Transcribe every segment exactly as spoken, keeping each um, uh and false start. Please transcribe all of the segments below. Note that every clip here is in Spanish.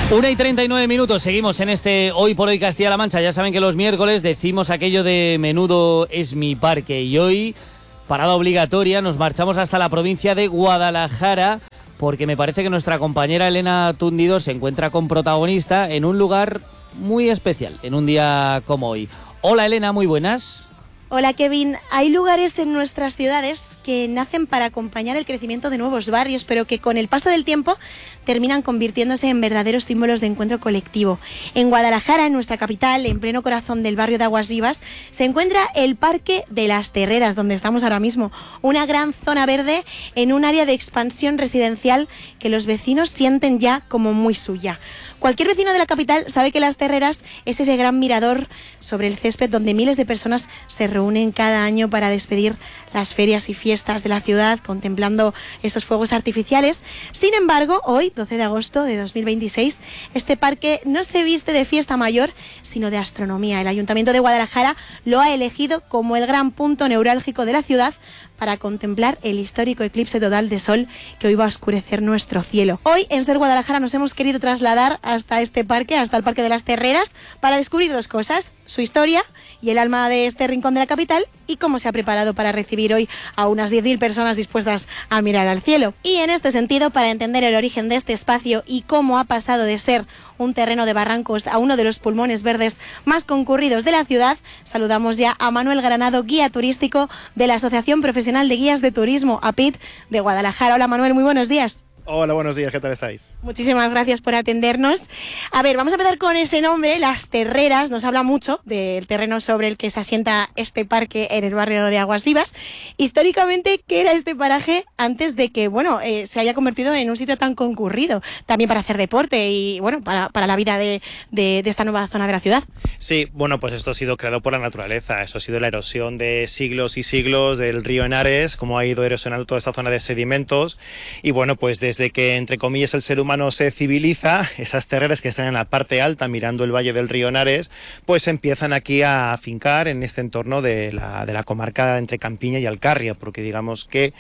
Una y treinta y nueve minutos, seguimos en este Hoy por Hoy Castilla-La Mancha. Ya saben que los miércoles decimos aquello de menudo es mi parque. Y hoy, parada obligatoria, nos marchamos hasta la provincia de Guadalajara, porque me parece que nuestra compañera Elena Tundido se encuentra con protagonista en un lugar muy especial, en un día como hoy. Hola Elena, muy buenas. Hola Kevin, hay lugares en nuestras ciudades que nacen para acompañar el crecimiento de nuevos barrios, pero que con el paso del tiempo terminan convirtiéndose en verdaderos símbolos de encuentro colectivo. En Guadalajara, en nuestra capital, en pleno corazón del barrio de Aguas Vivas, se encuentra el Parque de las Terreras, donde estamos ahora mismo, una gran zona verde en un área de expansión residencial que los vecinos sienten ya como muy suya. Cualquier vecino de la capital sabe que Las Terreras es ese gran mirador sobre el césped donde miles de personas se reúnen cada año para despedir las ferias y fiestas de la ciudad, contemplando esos fuegos artificiales. Sin embargo, hoy, doce de agosto de dos mil veintiséis, este parque no se viste de fiesta mayor, sino de astronomía. El Ayuntamiento de Guadalajara lo ha elegido como el gran punto neurálgico de la ciudad para contemplar el histórico eclipse total de sol que hoy va a oscurecer nuestro cielo. Hoy, en Ser Guadalajara, nos hemos querido trasladar hasta este parque, hasta el Parque de las Terreras, para descubrir dos cosas: su historia y el alma de este rincón de la capital, y cómo se ha preparado para recibir hoy a unas diez mil personas dispuestas a mirar al cielo. Y en este sentido, para entender el origen de este espacio y cómo ha pasado de ser un terreno de barrancos a uno de los pulmones verdes más concurridos de la ciudad, saludamos ya a Manuel Granado, guía turístico de la Asociación Profesional de Guías de Turismo, A P I T, de Guadalajara. Hola Manuel, muy buenos días. Hola, buenos días, ¿qué tal estáis? Muchísimas gracias por atendernos. A ver, vamos a empezar con ese nombre, Las Terreras. Nos habla mucho del terreno sobre el que se asienta este parque en el barrio de Aguas Vivas. Históricamente, ¿qué era este paraje antes de que, bueno, eh, se haya convertido en un sitio tan concurrido? También para hacer deporte y, bueno, para, para la vida de, de, de esta nueva zona de la ciudad. Sí, bueno, pues esto ha sido creado por la naturaleza. Eso ha sido la erosión de siglos y siglos del río Henares, cómo ha ido erosionando toda esta zona de sedimentos. Y, bueno, pues desde Desde que, entre comillas, el ser humano se civiliza, esas terreras que están en la parte alta, mirando el valle del río Henares, pues empiezan aquí a afincar en este entorno de la, de la comarca entre Campiña y Alcarria, porque digamos que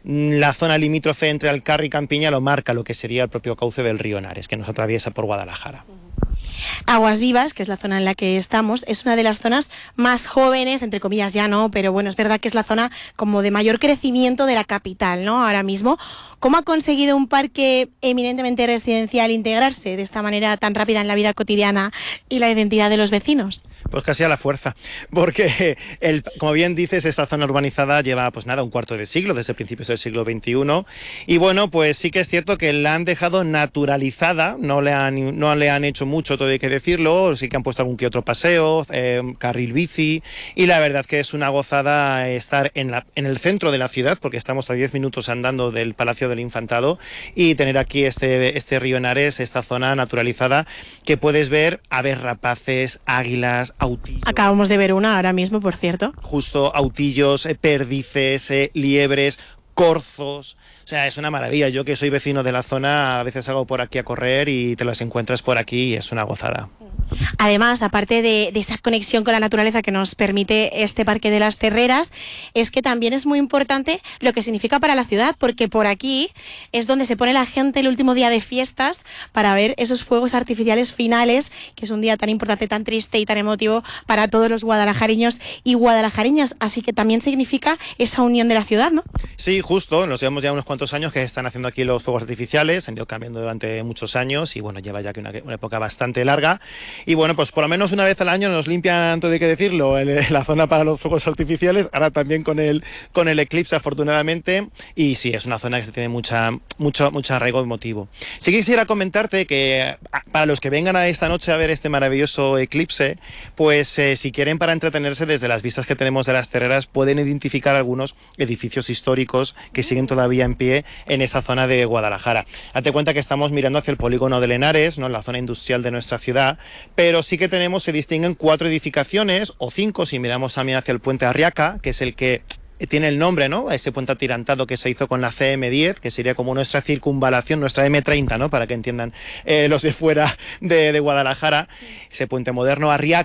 la zona limítrofe entre Alcarria y Campiña lo marca lo que sería el propio cauce del río Henares, que nos atraviesa por Guadalajara. Aguas Vivas, que es la zona en la que estamos, es una de las zonas más jóvenes, entre comillas ya no, pero bueno, es verdad que es la zona como de mayor crecimiento de la capital, ¿no? Ahora mismo, ¿cómo ha conseguido un parque eminentemente residencial integrarse de esta manera tan rápida en la vida cotidiana y la identidad de los vecinos? Pues casi a la fuerza, porque el, como bien dices, esta zona urbanizada lleva pues nada, un cuarto de siglo, desde principios del siglo veintiuno, y bueno, pues sí que es cierto que la han dejado naturalizada, no le han, no le han hecho mucho, todo hay que decirlo, sí que han puesto algún que otro paseo, eh, carril bici, y la verdad que es una gozada estar en, la, en el centro de la ciudad, porque estamos a diez minutos andando del Palacio del Infantado, y tener aquí este, este río Henares, esta zona naturalizada, que puedes ver aves rapaces, águilas, autillos. Acabamos de ver una ahora mismo, por cierto. Justo, autillos, eh, perdices, eh, liebres, corzos. O sea, es una maravilla. Yo que soy vecino de la zona, a veces salgo por aquí a correr y te las encuentras por aquí y es una gozada. Además, aparte de, de esa conexión con la naturaleza que nos permite este Parque de las Terreras, es que también es muy importante lo que significa para la ciudad, porque por aquí es donde se pone la gente el último día de fiestas para ver esos fuegos artificiales finales, que es un día tan importante, tan triste y tan emotivo para todos los guadalajariños y guadalajareñas. Así que también significa esa unión de la ciudad, ¿no? Sí, justo. Nos llevamos ya unos cuantos años que están haciendo aquí los fuegos artificiales, han ido cambiando durante muchos años y bueno, lleva ya que una, una época bastante larga. Y bueno, pues por lo menos una vez al año nos limpian, todo hay que decirlo, el, la zona para los fuegos artificiales, ahora también con el, con el eclipse, afortunadamente, y sí, es una zona que tiene mucha, mucho, mucho arraigo emotivo. Sí quisiera comentarte que para los que vengan a esta noche a ver este maravilloso eclipse, pues eh, si quieren para entretenerse desde las vistas que tenemos de las Terreras, pueden identificar algunos edificios históricos que siguen todavía en pie en esta zona de Guadalajara. Date cuenta que estamos mirando hacia el polígono del Henares, ¿no?, en la zona industrial de nuestra ciudad, pero sí que tenemos, se distinguen cuatro edificaciones, o cinco si miramos también hacia el puente Arriaca, que es el que tiene el nombre, ¿no?, ese puente atirantado que se hizo con la C M diez, que sería como nuestra circunvalación, nuestra M treinta, ¿no?, para que entiendan eh, los de fuera de, de Guadalajara, ese puente moderno Arriaca,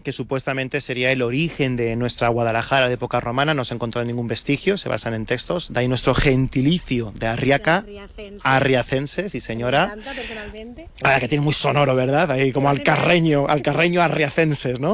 que supuestamente sería el origen de nuestra Guadalajara de época romana. No se ha encontrado ningún vestigio, se basan en textos. De ahí nuestro gentilicio de Arriaca, Arriacense. Arriacense, sí señora. Me encanta personalmente. Ah, que tiene muy sonoro, ¿verdad? Ahí como alcarreño, alcarreño arriacenses, ¿no?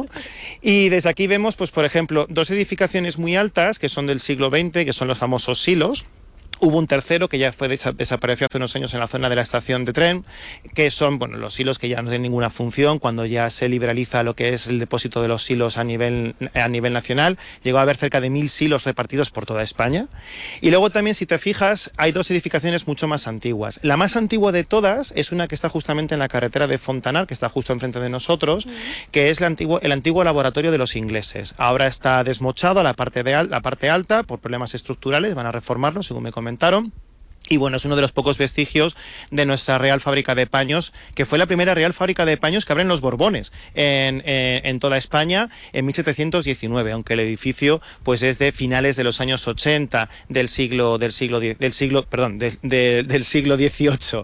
Y desde aquí vemos, pues por ejemplo, dos edificaciones muy altas que son del siglo veinte, que son los famosos silos. Hubo un tercero que ya fue desa desapareció hace unos años en la zona de la estación de tren, que son bueno los silos que ya no tienen ninguna función cuando ya se liberaliza lo que es el depósito de los silos a nivel, a nivel nacional. Llegó a haber cerca de mil silos repartidos por toda España. Y luego también, si te fijas, hay dos edificaciones mucho más antiguas. La más antigua de todas es una que está justamente en la carretera de Fontanar, que está justo enfrente de nosotros, mm. que es el antiguo, el antiguo laboratorio de los ingleses. Ahora está desmochado a la parte, de al, la parte alta por problemas estructurales, van a reformarlo, según me comentaron. Y bueno, es uno de los pocos vestigios de nuestra Real Fábrica de Paños, que fue la primera Real Fábrica de Paños que abren los Borbones en, en, en toda España en mil setecientos diecinueve, aunque el edificio pues es de finales de los años ochenta del siglo del siglo del siglo perdón de, de, del siglo dieciocho.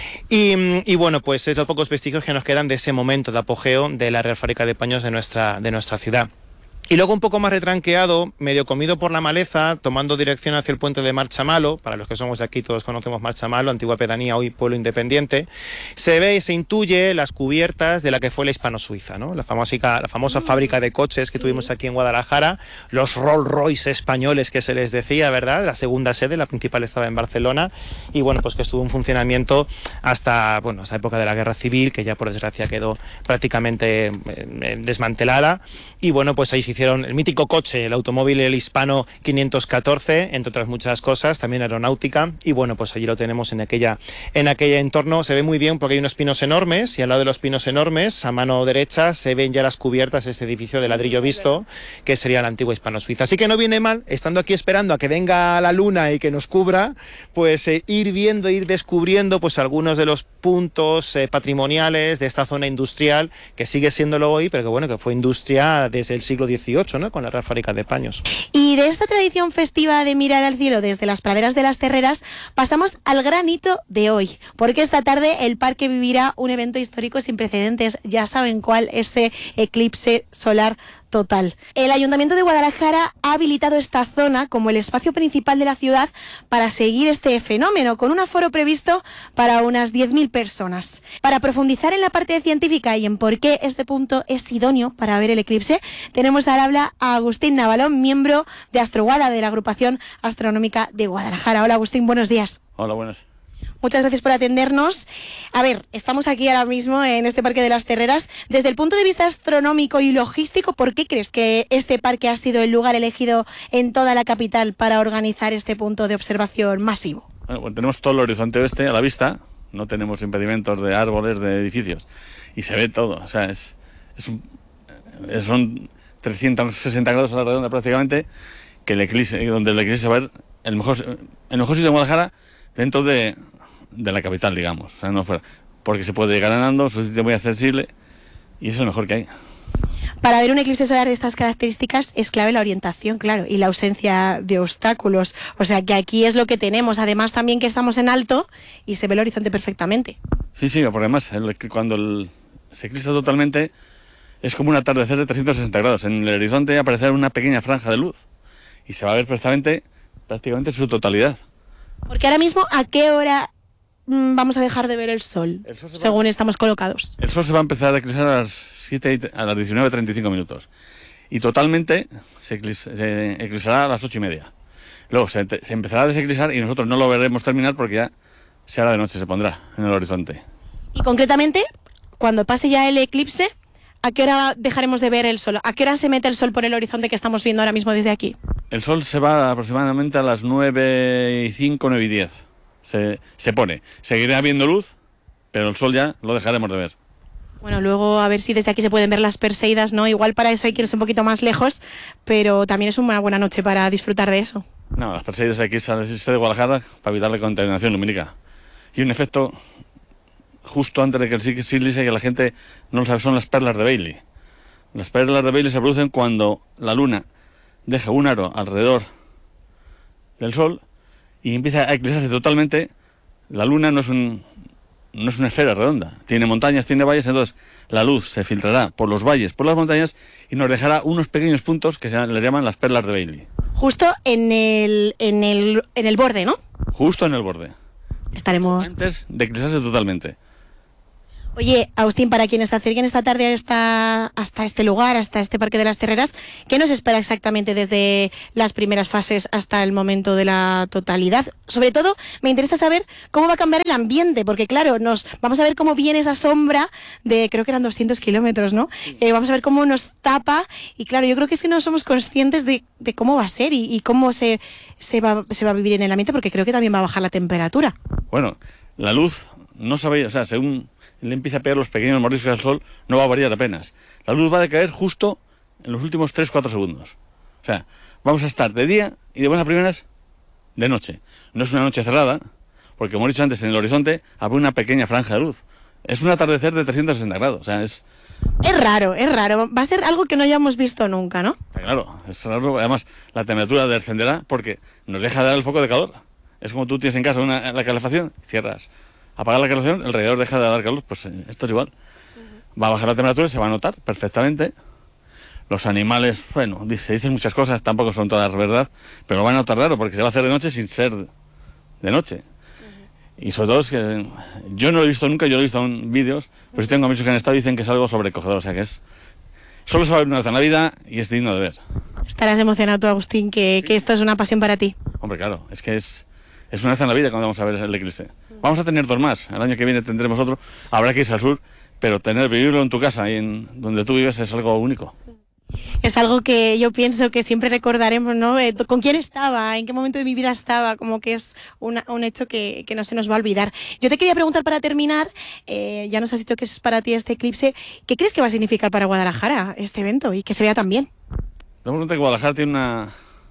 Y, y bueno, pues es los pocos vestigios que nos quedan de ese momento de apogeo de la Real Fábrica de Paños de nuestra de nuestra ciudad. Y luego un poco más retranqueado, medio comido por la maleza, tomando dirección hacia el puente de Marchamalo, para los que somos de aquí todos conocemos Marchamalo, antigua pedanía, hoy pueblo independiente, se ve y se intuye las cubiertas de la que fue la hispano-suiza, ¿no? La famosa, la famosa fábrica de coches que sí. tuvimos aquí en Guadalajara, los Rolls Royce españoles que se les decía, ¿verdad? La segunda sede, la principal estaba en Barcelona, y bueno, pues que estuvo en funcionamiento hasta, bueno, hasta la época de la Guerra Civil, que ya por desgracia quedó prácticamente eh, desmantelada, y bueno, pues ahí se hicieron el mítico coche, el automóvil, el Hispano quinientos catorce, entre otras muchas cosas, también aeronáutica, y bueno, pues allí lo tenemos en aquella en aquel entorno. Se ve muy bien porque hay unos pinos enormes, y al lado de los pinos enormes, a mano derecha, se ven ya las cubiertas de este edificio de ladrillo visto, que sería la antigua hispano-suiza. Así que no viene mal, estando aquí esperando a que venga la luna y que nos cubra, pues eh, ir viendo, ir descubriendo pues algunos de los puntos eh, patrimoniales de esta zona industrial, que sigue siéndolo hoy, pero que bueno, que fue industria desde el siglo dieciocho, ¿no? Con la Real Fábrica de Paños. Y de esta tradición festiva de mirar al cielo desde las praderas de las Terreras, pasamos al gran hito de hoy, porque esta tarde el parque vivirá un evento histórico sin precedentes. Ya saben cuál, ese eclipse solar total. El Ayuntamiento de Guadalajara ha habilitado esta zona como el espacio principal de la ciudad para seguir este fenómeno, con un aforo previsto para unas diez mil personas. Para profundizar en la parte científica y en por qué este punto es idóneo para ver el eclipse, tenemos al habla a Agustín Navalón, miembro de Astroguada, de la Agrupación Astronómica de Guadalajara. Hola Agustín, buenos días. Hola, buenas. Muchas gracias por atendernos. A ver, estamos aquí ahora mismo en este Parque de las Terreras. Desde el punto de vista astronómico y logístico, ¿por qué crees que este parque ha sido el lugar elegido en toda la capital para organizar este punto de observación masivo? Bueno, pues tenemos todo el horizonte oeste a la vista, no tenemos impedimentos de árboles, de edificios, y se ve todo. O sea, es, es un, es, son trescientos sesenta grados a la redonda prácticamente, que el eclipse, donde el eclipse se va a ver el mejor, el mejor sitio de Guadalajara dentro de... de la capital, digamos, o sea, no fuera, porque se puede llegar andando, es un sitio muy accesible y es lo mejor que hay. Para ver un eclipse solar de estas características es clave la orientación, claro, y la ausencia de obstáculos, o sea que aquí es lo que tenemos, además también que estamos en alto y se ve el horizonte perfectamente. Sí, sí, porque además el, cuando el, se eclipsa totalmente es como un atardecer de trescientos sesenta grados, en el horizonte aparecerá una pequeña franja de luz y se va a ver perfectamente, prácticamente en su totalidad. Porque ahora mismo, ¿a qué hora vamos a dejar de ver el sol, el sol según va, estamos colocados? El sol se va a empezar a eclipsar a las, siete, a las diecinueve treinta y cinco minutos y totalmente se, eclipse, se eclipsará a las ocho y media. Luego se, se empezará a deseclipsar y nosotros no lo veremos terminar porque ya se hará de noche, se pondrá en el horizonte. Y concretamente, cuando pase ya el eclipse, ¿a qué hora dejaremos de ver el sol? ¿A qué hora se mete el sol por el horizonte que estamos viendo ahora mismo desde aquí? El sol se va aproximadamente a las nueve y cinco, nueve y diez. Se, se pone. Seguirá habiendo luz, pero el sol ya lo dejaremos de ver. Bueno, luego a ver si desde aquí se pueden ver las Perseidas, ¿no? Igual para eso hay que irse un poquito más lejos, pero también es una buena noche para disfrutar de eso. No, las Perseidas hay que irse de Guadalajara para evitar la contaminación lumínica. Y un efecto justo antes de que el eclipse, que la gente no lo sabe, son las perlas de Bailey. Las perlas de Bailey se producen cuando la luna deja un aro alrededor del sol y empieza a eclipsarse totalmente. La luna no es un no es una esfera redonda, tiene montañas, tiene valles, entonces la luz se filtrará por los valles, por las montañas y nos dejará unos pequeños puntos que se le llaman las perlas de Bailey. Justo en el, en el, en el borde, ¿no? Justo en el borde. Estaremos... Antes de eclipsarse totalmente. Oye, Agustín, para quienes se acerquen esta tarde hasta, hasta este lugar, hasta este Parque de las Terreras, ¿qué nos espera exactamente desde las primeras fases hasta el momento de la totalidad? Sobre todo, me interesa saber cómo va a cambiar el ambiente, porque claro, nos vamos a ver cómo viene esa sombra de, creo que eran doscientos kilómetros, ¿no? Eh, vamos a ver cómo nos tapa, y claro, yo creo que es que no somos conscientes de, de cómo va a ser y, y cómo se, se, va, se va a vivir en el ambiente, porque creo que también va a bajar la temperatura. Bueno, la luz no sabe, o sea, según le empieza a pegar los pequeños mordiscos al sol, no va a variar apenas. La luz va a decaer justo en los últimos tres cuatro segundos. O sea, vamos a estar de día y de buenas primeras de noche. No es una noche cerrada, porque como he dicho antes, en el horizonte habrá una pequeña franja de luz. Es un atardecer de trescientos sesenta grados, o sea, es... Es raro, es raro. Va a ser algo que no hayamos visto nunca, ¿no? Claro, es raro. Además, la temperatura descenderá porque nos deja de dar el foco de calor. Es como tú tienes en casa una, la calefacción, cierras. Apagar la calefacción, el radiador deja de dar calor, pues eh, esto es igual. Uh-huh. Va a bajar la temperatura y se va a notar perfectamente. Los animales, bueno, se dicen muchas cosas, tampoco son todas verdad, pero lo van a notar raro porque se va a hacer de noche sin ser de noche. Uh-huh. Y sobre todo es que yo no lo he visto nunca, yo lo he visto en vídeos, pero sí tengo amigos que han estado y dicen que es algo sobrecogedor, o sea que es... Solo se va a ver una vez en la vida y es digno de ver. Estarás emocionado tú, Agustín, que, sí. que esto es una pasión para ti. Hombre, claro, es que es... Es una vez en la vida cuando vamos a ver el eclipse. Vamos a tener dos más. El año que viene tendremos otro. Habrá que irse al sur, pero tener vivirlo en tu casa y en donde tú vives es algo único. Es algo que yo pienso que siempre recordaremos, ¿no? Eh, ¿Con quién estaba? ¿En qué momento de mi vida estaba? Como que es una, un hecho que, que no se nos va a olvidar. Yo te quería preguntar para terminar, eh, ya nos has dicho que es para ti este eclipse. ¿Qué crees que va a significar para Guadalajara este evento y que se vea tan bien? Damos cuenta que Guadalajara tiene una...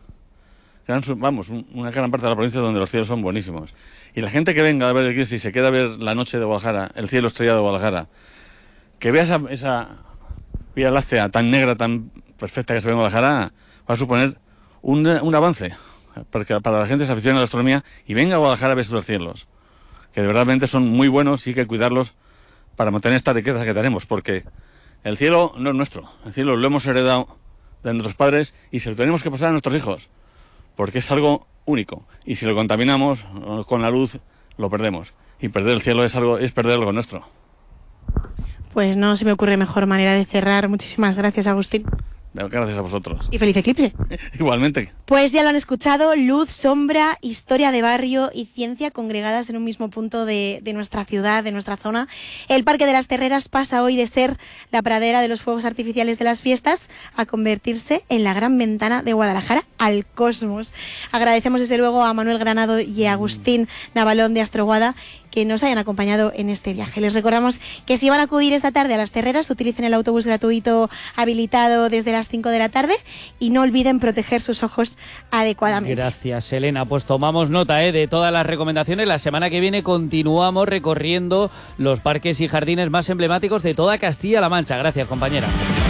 Vamos, una gran parte de la provincia donde los cielos son buenísimos. Y la gente que venga a ver el eclipse y se queda a ver la noche de Guadalajara, el cielo estrellado de Guadalajara, que vea esa, esa vía láctea tan negra, tan perfecta que se ve en Guadalajara, va a suponer un, un avance para, para la gente que se aficiona a la astronomía y venga a Guadalajara a ver esos cielos, que de verdad son muy buenos y hay que cuidarlos para mantener esta riqueza que tenemos, porque el cielo no es nuestro, el cielo lo hemos heredado de nuestros padres y se lo tenemos que pasar a nuestros hijos. Porque es algo único y si lo contaminamos con la luz lo perdemos y perder el cielo es algo es perder algo nuestro. Pues no se me ocurre mejor manera de cerrar. Muchísimas gracias, Agustín. Gracias a vosotros. Y feliz eclipse. Igualmente. Pues ya lo han escuchado, luz, sombra, historia de barrio y ciencia congregadas en un mismo punto de, de nuestra ciudad, de nuestra zona. El Parque de las Terreras pasa hoy de ser la pradera de los fuegos artificiales de las fiestas a convertirse en la gran ventana de Guadalajara al cosmos. Agradecemos desde luego a Manuel Granado y a Agustín Navalón de Astroguada que nos hayan acompañado en este viaje. Les recordamos que si van a acudir esta tarde a las Terreras, utilicen el autobús gratuito habilitado desde las cinco de la tarde y no olviden proteger sus ojos adecuadamente. Gracias, Elena. Pues tomamos nota ¿eh? de todas las recomendaciones. La semana que viene continuamos recorriendo los parques y jardines más emblemáticos de toda Castilla-La Mancha. Gracias, compañera.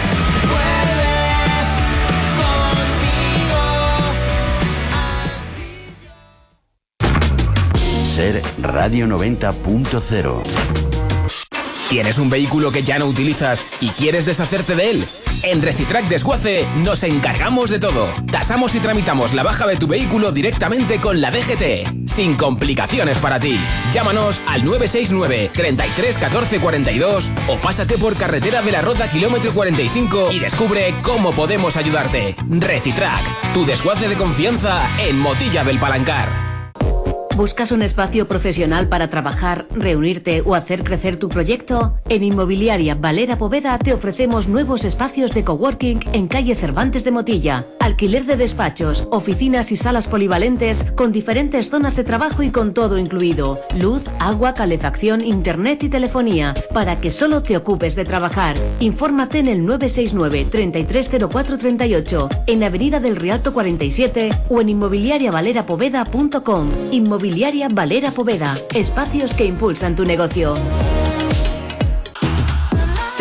Ser Radio noventa punto cero. ¿Tienes un vehículo que ya no utilizas y quieres deshacerte de él? En Recitrac Desguace nos encargamos de todo. Tasamos y tramitamos la baja de tu vehículo directamente con la D G T, sin complicaciones para ti. Llámanos al nueve seis nueve, treinta y tres, catorce, cuarenta y dos o pásate por Carretera de la Rota kilómetro cuarenta y cinco y descubre cómo podemos ayudarte. Recitrac, tu desguace de confianza en Motilla del Palancar. ¿Buscas un espacio profesional para trabajar, reunirte o hacer crecer tu proyecto? En Inmobiliaria Valera Poveda te ofrecemos nuevos espacios de coworking en calle Cervantes de Motilla. Alquiler de despachos, oficinas y salas polivalentes con diferentes zonas de trabajo y con todo incluido. Luz, agua, calefacción, internet y telefonía para que solo te ocupes de trabajar. Infórmate en el nueve seis nueve, treinta y tres, cero cuatro, treinta y ocho, en la Avenida del Rialto cuarenta y siete o en inmobiliaria valera poveda punto com. Inmobiliaria Valera Poveda, espacios que impulsan tu negocio.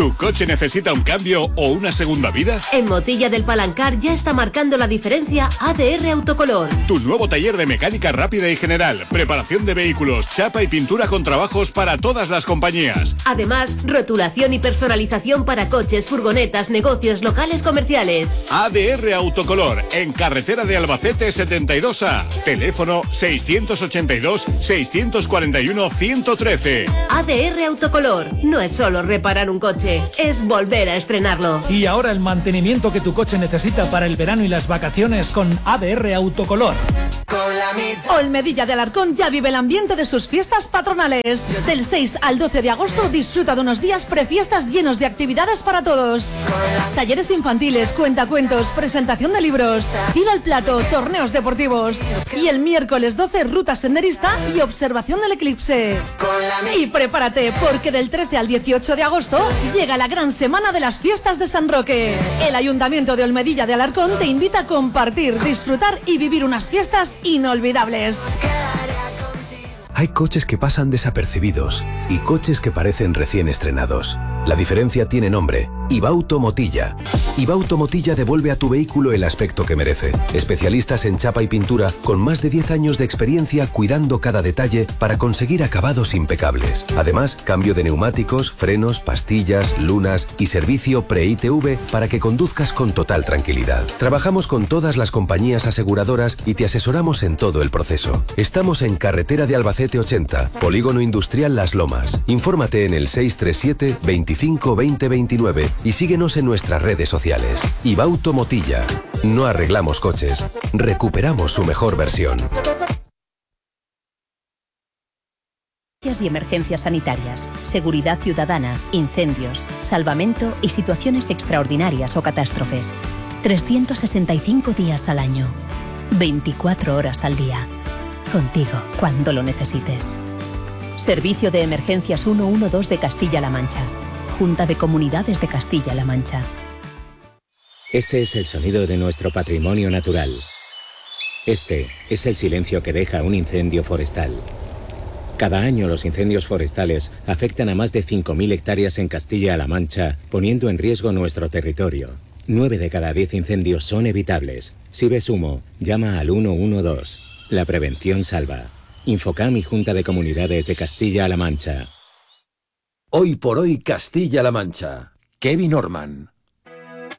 ¿Tu coche necesita un cambio o una segunda vida? En Motilla del Palancar ya está marcando la diferencia A D R Autocolor. Tu nuevo taller de mecánica rápida y general, preparación de vehículos, chapa y pintura con trabajos para todas las compañías. Además, rotulación y personalización para coches, furgonetas, negocios, locales comerciales. A D R Autocolor, en carretera de Albacete setenta y dos A. Teléfono seiscientos ochenta y dos, seiscientos cuarenta y uno, ciento trece. A D R Autocolor. No es solo reparar un coche, es volver a estrenarlo. Y ahora el mantenimiento que tu coche necesita para el verano y las vacaciones con A D R Autocolor. Olmedilla de Alarcón ya vive el ambiente de sus fiestas patronales. Del seis al doce de agosto disfruta de unos días prefiestas llenos de actividades para todos. Talleres infantiles, cuentacuentos, presentación de libros, tiro al plato, torneos deportivos. Y el miércoles doce, ruta senderista y observación del eclipse. Y prepárate, porque del trece al dieciocho de agosto llega la gran semana de las fiestas de San Roque. El Ayuntamiento de Olmedilla de Alarcón te invita a compartir, disfrutar y vivir unas fiestas inolvidables. Hay coches que pasan desapercibidos y coches que parecen recién estrenados. La diferencia tiene nombre: Ibauto Motilla. Ibauto Motilla devuelve a tu vehículo el aspecto que merece. Especialistas en chapa y pintura con más de diez años de experiencia cuidando cada detalle para conseguir acabados impecables. Además, cambio de neumáticos, frenos, pastillas, lunas y servicio pre-I T V para que conduzcas con total tranquilidad. Trabajamos con todas las compañías aseguradoras y te asesoramos en todo el proceso. Estamos en carretera de Albacete ochenta, Polígono Industrial Las Lomas. Infórmate en el seis tres siete, veinticinco, veinte, veintinueve y síguenos en nuestras redes sociales. Ibauto Motilla. No arreglamos coches, recuperamos su mejor versión. Y emergencias sanitarias, seguridad ciudadana, incendios, salvamento y situaciones extraordinarias o catástrofes. trescientos sesenta y cinco días al año, veinticuatro horas al día. Contigo cuando lo necesites. Servicio de Emergencias ciento doce de Castilla-La Mancha. Junta de Comunidades de Castilla-La Mancha. Este es el sonido de nuestro patrimonio natural. Este es el silencio que deja un incendio forestal. Cada año los incendios forestales afectan a más de cinco mil hectáreas en Castilla-La Mancha, poniendo en riesgo nuestro territorio. nueve de cada diez incendios son evitables. Si ves humo, llama al ciento doce. La prevención salva. Infocam y Junta de Comunidades de Castilla-La Mancha. Hoy por hoy Castilla-La Mancha. Kevin Orman.